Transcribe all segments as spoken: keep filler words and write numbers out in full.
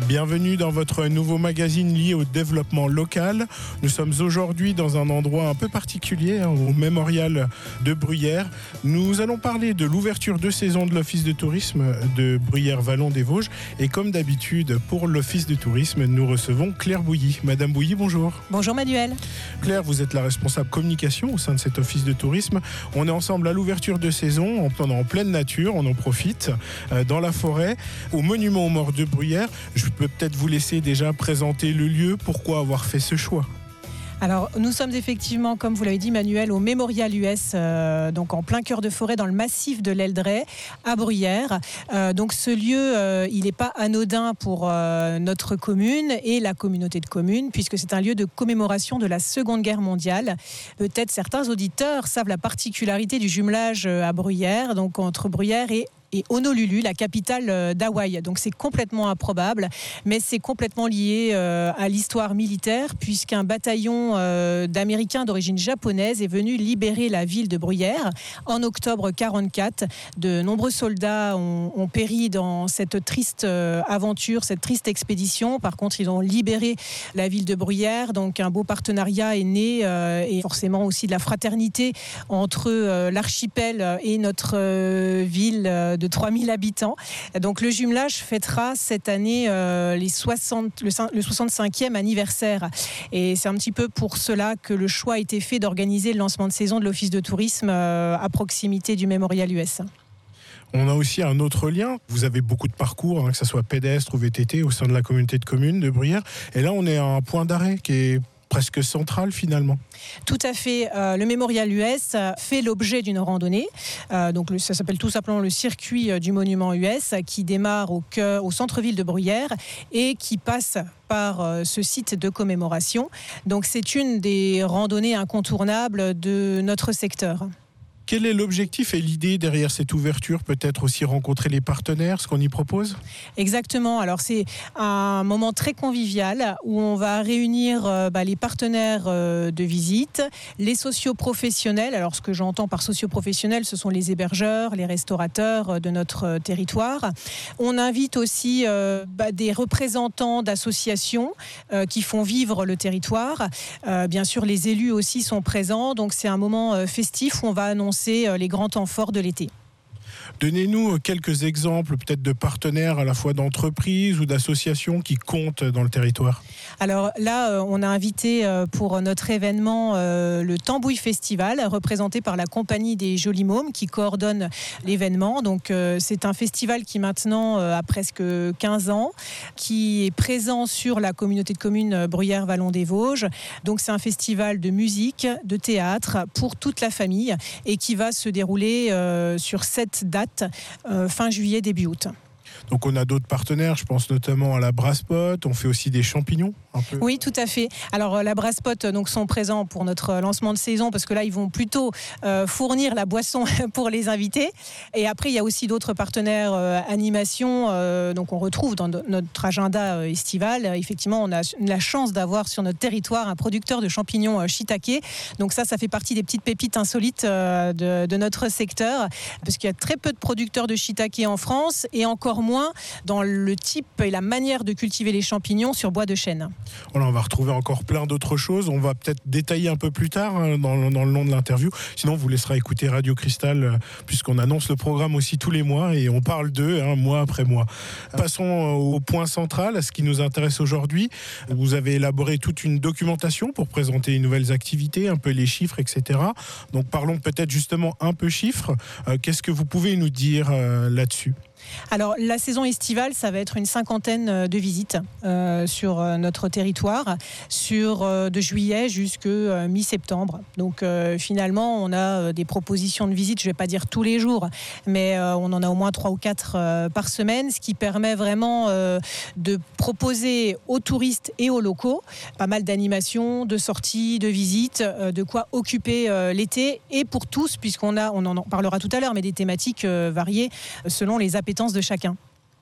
Bienvenue dans votre nouveau magazine lié au développement local. Nous sommes aujourd'hui dans un endroit un peu particulier, hein, au Mémorial de Bruyères. Nous allons parler de l'ouverture de saison de l'Office de tourisme de Bruyères-Vallon-des-Vosges. Et comme d'habitude, pour l'Office de tourisme, nous recevons Claire Bouilly. Madame Bouilly, bonjour. Bonjour Manuel. Claire, vous êtes la responsable communication au sein de cet Office de tourisme. On est ensemble à l'ouverture de saison, en, en pleine nature, on en profite, euh, dans la forêt, au monument aux morts de Bruyères. Je peux peut-être vous laisser déjà présenter le lieu. Pourquoi avoir fait ce choix ? Alors, nous sommes effectivement, comme vous l'avez dit Manuel, au Mémorial U S, euh, donc en plein cœur de forêt, dans le massif de l'Eldray, à Bruyères. Euh, donc ce lieu, euh, il n'est pas anodin pour euh, notre commune et la communauté de communes, puisque c'est un lieu de commémoration de la Seconde Guerre mondiale. Peut-être certains auditeurs savent la particularité du jumelage à Bruyères, donc entre Bruyères et et Honolulu, la capitale d'Hawaï. Donc c'est complètement improbable, mais c'est complètement lié euh, à l'histoire militaire, puisqu'un bataillon euh, d'Américains d'origine japonaise est venu libérer la ville de Bruyères en octobre quarante-quatre. De nombreux soldats ont, ont péri dans cette triste euh, aventure, cette triste expédition. Par contre, ils ont libéré la ville de Bruyères, donc un beau partenariat est né, euh, et forcément aussi de la fraternité entre euh, l'archipel et notre euh, ville euh, de trois mille habitants. Donc le jumelage fêtera cette année euh, les soixante, le, le soixante-cinquième anniversaire. Et c'est un petit peu pour cela que le choix a été fait d'organiser le lancement de saison de l'Office de tourisme euh, à proximité du Mémorial U S. On a aussi un autre lien. Vous avez beaucoup de parcours, hein, que ce soit pédestre ou V T T, au sein de la communauté de communes de Bruyères. Et là, on est à un point d'arrêt qui est presque central finalement. Tout à fait. Euh, le Mémorial U S fait l'objet d'une randonnée. Euh, donc le, ça s'appelle tout simplement le circuit du monument U S, qui démarre au, cœur, au centre-ville de Bruyères et qui passe par euh, ce site de commémoration. Donc c'est une des randonnées incontournables de notre secteur. Quel est l'objectif et l'idée derrière cette ouverture ? Peut-être aussi rencontrer les partenaires, ce qu'on y propose ? Exactement. Alors c'est un moment très convivial où on va réunir euh, bah, les partenaires euh, de visite, les socioprofessionnels. Alors ce que j'entends par socioprofessionnels, ce sont les hébergeurs, les restaurateurs euh, de notre euh, territoire. On invite aussi euh, bah, des représentants d'associations euh, qui font vivre le territoire. Euh, bien sûr, les élus aussi sont présents. Donc c'est un moment euh, festif où on va annoncer les grands temps forts de l'été. Donnez-nous quelques exemples peut-être de partenaires à la fois d'entreprises ou d'associations qui comptent dans le territoire. Alors là, on a invité pour notre événement le Tambouille Festival, représenté par la Compagnie des Jolis Mômes qui coordonne l'événement. Donc c'est un festival qui maintenant a presque quinze ans, qui est présent sur la communauté de communes Bruyères-Vallon-des-Vosges. Donc c'est un festival de musique, de théâtre pour toute la famille et qui va se dérouler sur sept dates. Euh, fin juillet, début août. Donc on a d'autres partenaires, je pense notamment à la Brasspot, on fait aussi des champignons un peu. Oui, tout à fait. Alors la Brasspot donc sont présents pour notre lancement de saison parce que là ils vont plutôt euh, fournir la boisson pour les invités. Et après il y a aussi d'autres partenaires euh, animation, euh, donc on retrouve dans notre agenda euh, estival. Effectivement, on a la chance d'avoir sur notre territoire un producteur de champignons euh, shiitake. Donc ça, ça fait partie des petites pépites insolites euh, de, de notre secteur parce qu'il y a très peu de producteurs de shiitake en France et encore moins dans le type et la manière de cultiver les champignons sur bois de chêne. Voilà, on va retrouver encore plein d'autres choses. On va peut-être détailler un peu plus tard hein, dans, dans le long de l'interview. Sinon, on vous laissera écouter Radio Cristal euh, puisqu'on annonce le programme aussi tous les mois et on parle d'eux hein, mois après mois. Passons au point central, à ce qui nous intéresse aujourd'hui. Vous avez élaboré toute une documentation pour présenter les nouvelles activités, un peu les chiffres, et cetera. Donc parlons peut-être justement un peu chiffres. Euh, qu'est-ce que vous pouvez nous dire euh, là-dessus ? Alors la saison estivale, ça va être une cinquantaine de visites euh, sur notre territoire, sur euh, de juillet jusqu'à euh, mi-septembre. Donc euh, finalement, on a des propositions de visites, je ne vais pas dire tous les jours, mais euh, on en a au moins trois ou quatre euh, par semaine, ce qui permet vraiment euh, de proposer aux touristes et aux locaux pas mal d'animations, de sorties, de visites, euh, de quoi occuper euh, l'été et pour tous, puisqu'on a, on en parlera tout à l'heure, mais des thématiques euh, variées selon les appétences de chacun.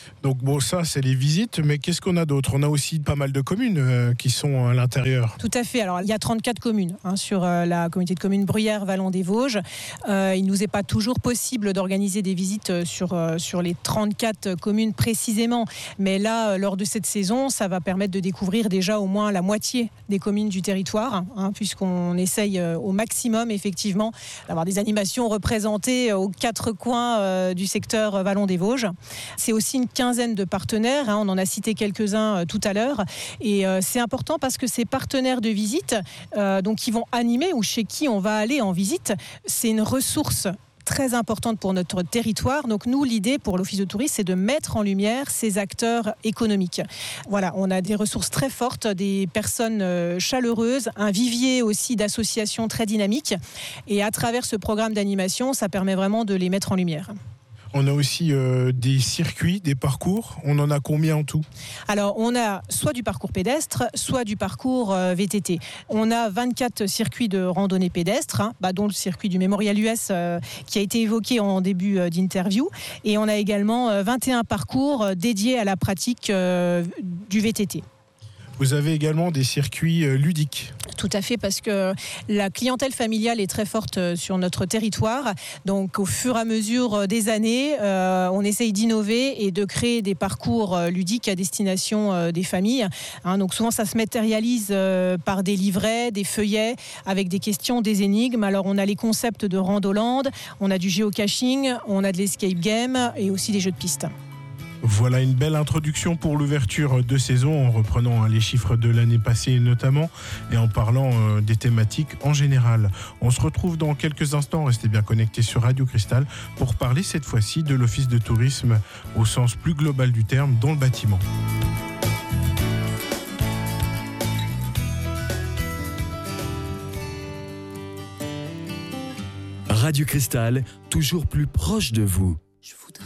Donc bon, ça c'est les visites, mais qu'est-ce qu'on a d'autre? On a aussi pas mal de communes euh, qui sont à l'intérieur. Tout à fait. Alors il y a trente-quatre communes hein, sur euh, la communauté de communes Bruyères-Vallon-des-Vosges. Euh, il nous est pas toujours possible d'organiser des visites sur, euh, sur les trente-quatre communes précisément, mais là, euh, lors de cette saison, ça va permettre de découvrir déjà au moins la moitié des communes du territoire, hein, puisqu'on essaye euh, au maximum effectivement d'avoir des animations représentées aux quatre coins euh, du secteur Vallon-des-Vosges. C'est aussi une quinzaine de partenaires, hein, on en a cité quelques-uns euh, tout à l'heure, et euh, c'est important parce que ces partenaires de visite, euh, donc qui vont animer ou chez qui on va aller en visite, c'est une ressource très importante pour notre territoire. Donc nous, l'idée pour l'Office de tourisme, c'est de mettre en lumière ces acteurs économiques. Voilà, on a des ressources très fortes, des personnes chaleureuses, un vivier aussi d'associations très dynamiques. Et à travers ce programme d'animation, ça permet vraiment de les mettre en lumière. On a aussi euh, des circuits, des parcours. On en a combien en tout? Alors, on a soit du parcours pédestre, soit du parcours euh, V T T. On a vingt-quatre circuits de randonnée pédestre, hein, bah, dont le circuit du Mémorial U S euh, qui a été évoqué en début euh, d'interview. Et on a également euh, vingt et un parcours euh, dédiés à la pratique euh, du V T T. Vous avez également des circuits euh, ludiques. Tout à fait, parce que la clientèle familiale est très forte sur notre territoire. Donc, au fur et à mesure des années, euh, on essaye d'innover et de créer des parcours ludiques à destination euh, des familles. Hein, donc, souvent, ça se matérialise euh, par des livrets, des feuillets avec des questions, des énigmes. Alors, on a les concepts de Randoland, on a du géocaching, on a de l'escape game et aussi des jeux de piste. Voilà une belle introduction pour l'ouverture de saison en reprenant les chiffres de l'année passée notamment et en parlant des thématiques en général. On se retrouve dans quelques instants, restez bien connectés sur Radio Cristal pour parler cette fois-ci de l'Office de tourisme au sens plus global du terme dans le bâtiment. Radio Cristal, toujours plus proche de vous.